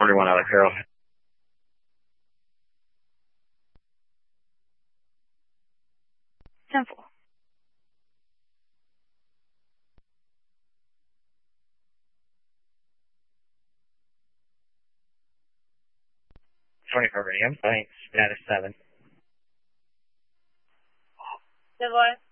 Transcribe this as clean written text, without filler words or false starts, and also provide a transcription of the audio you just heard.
order one out of Carol. Simple. $24 medium. Thanks. Status 7. Good boy.